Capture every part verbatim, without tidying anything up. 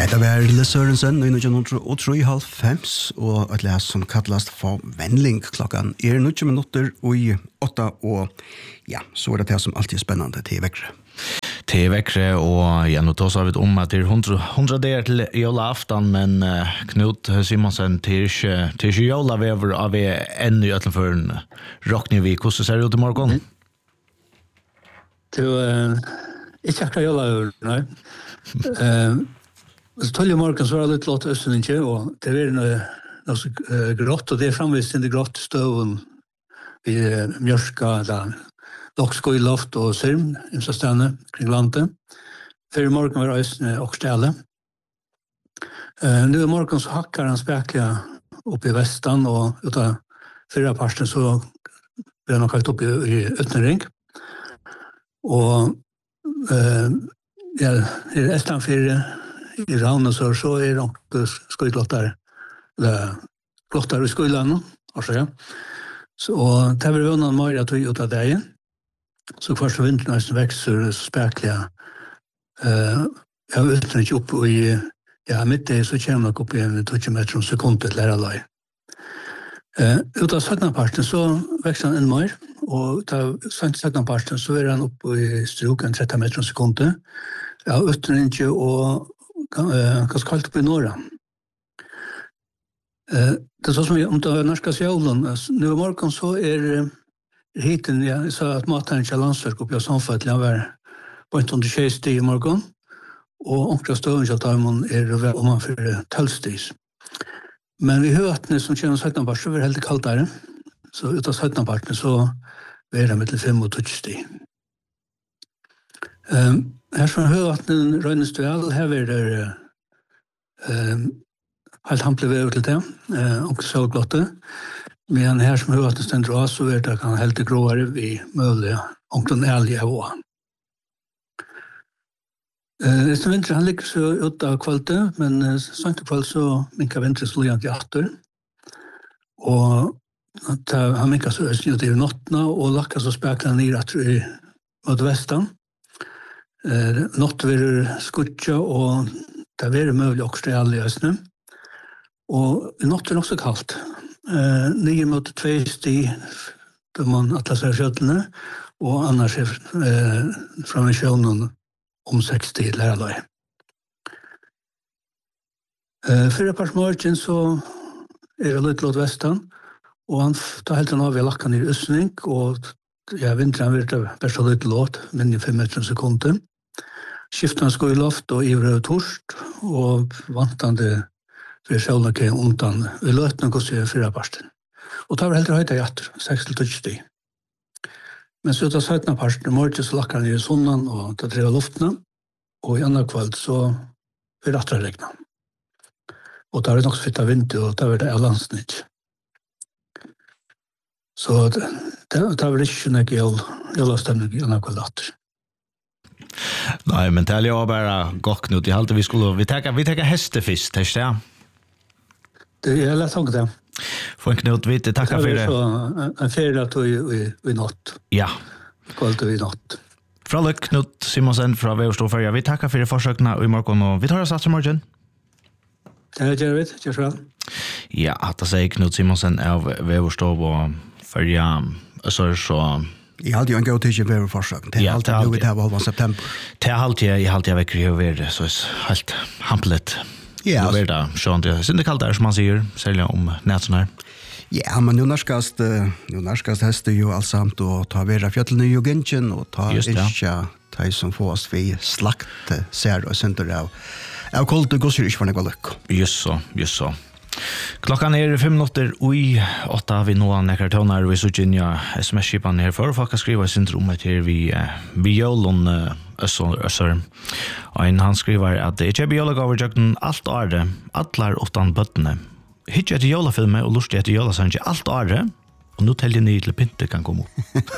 Hetta var Lille Sørensen i nitton trettiofem og et les som kallast for Vendling klokkan er nitton minutter og åtta og ja, så er det det som alltid er spennende til vekkere. Til vekkere og ja, nå tar vi om at det er hundra der til jolaaftan, men uh, Knut Simonsen til ikke, til ikke jolavever av vi enda i øtlenføren Rocknivik. Hvordan ser det ut i morgen? Mm. Det er uh, ikke akkurat jolavever, nei. uh, Så tolv i morgen så var det litt låt østen ikke, og det er noe, noe uh, grått, og det er fremvist inn i grått støven i uh, Mjørska, da Loksko i loft og Syrm, imsa stedene kring landet. Før i morgen var østen og stjæle. Uh, nu i morgen så hakker han spekja oppe i Vestan, og ut av fyrre parten så ble han kalt opp i, i Øtnering. Og uh, ja, i Estland fyrre i Ravne så, så er det skoiglottar, eller glottar i skoilandet, altså ja. Så, og det var vunnet mer at vi ut av det. Så først og vinteren er vekster så spekler jeg. Uh, jeg har utenfor ikke opp i, ja, midt det så kommer jeg opp i en tjueto meter om sekundet til lærerløy. Uh, ut av søknaparten så vekster han en mer, og ut av søknaparten så er han opp i stroken tretti meter om sekundet. Jeg har utenfor ikke og ganske kallt opp i Norra. Det er så som om det er norska sjålen. Nu i morgen så er hiten, jeg sa at maten ikke er landsverk oppe i samfunnet, jeg var på en hundre tjei i morgen, og omkring støven til Tarmon er om man for tølvstis. Men vi høtene som kjenner søknampart, så var det helt kaldere. Så ut av søknampartene så var det mellom fem og tøtsti. Um, her som høyvattnen røynes duell, her er det uh, helt hampelig ved til det, uh, og sølglotte. Men her som høyvattnen stender av, så er det kan helt gråere vi mulig omkring ærlige av. Uh, Esten vinter han ligger så ut av kvalitet, men uh, sånt kveld så minker vinter så ligger han til atter. Og at, uh, han minker så østning ut i nottene, og lakker så spekler han ned atter i mot vestan. Eh, nått vil skutja, og det vil mulig også i alle østene. Og nått er også kaldt. Eh, Nye mot tvei sti, da man atlaser skjøttene, og annars er eh, fra misjonen om seks sti lærerløy. Eh, Fyrre pars morgen så er det litt låt vestan, og han tar helt av i lakkan i østning, og ja, vinteren vil det best litt låt, men i fem meter sekunder. Skiften sko i loft og ivre torst, og vantande for sjølnake undan vi løtene hos i fyrre parten. Og det var helt høyt i atter, seks til tøtsti. Men så ut av søtna parten, i morgen så lakker han i sonnen og det drev luftene, og i andre kveld så vil det atter regna. Og det var nok så fitt av vinter, og det var det landsnitt. Så det, det, det var ikke noe jølastemning i andre kveld atter. Nei, men det er jo bare godt, Knut. Jeg halte vi skulle... Vi tenker, vi tenker hestefist, det er det? Det er lett å det. For en Knut, vi takker for det. Det er en ferie at vi i natt. Ja. Kvalt vi i natt. Fra Løk, Knut Simonsen fra Veverståferja. Vi takker for det forsøkene i morgen, og vi tar oss satt i morgen. Det er det, det er så vel. Ja, at det sier Knut Simonsen av Veverståferja, så er så... Jeg halte jo en god tid ved forsøk. Det er alltid noe til halva september. Det er alltid, jeg halte jeg vekker i å være så helt hamplet. Ja. Det er det, sånn det er kaldt der, som man sier, særlig om nætsen her. Ja, men nå nærskast, nå nærskast hester jo alt samt, og ta vera fjøtlene i Jugensjen, og ta ikke de som får oss vi slakt ser og synder av. Jeg kolte gosser ikke for noe løk. Just så, just så. Klockan är fem minuter oj åtta vi nå nekkar tonar vi så gynja sms-skipan her for folk skriva i syndromet her vi vi jolon össor og en han skriver at det er biologa over jøkken alt året allar åttan bøttene hitje etter jolafilme og lustig etter jolasanje alt året og nå teljer ni til pynte kan komme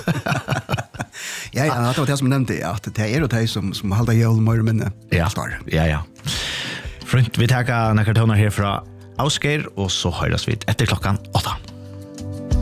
ja, ja, det var det som nevnte at det er jo det som, som halda jol morgenminne alt året ja, ja Front vi takker nekkar tonar her fra Ausgeir, og så høres vi etter klokken åtta.